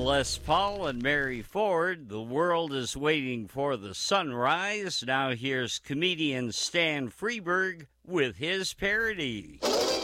Les Paul and Mary Ford. The world is waiting for the sunrise. Now here's comedian Stan Freberg with his parody.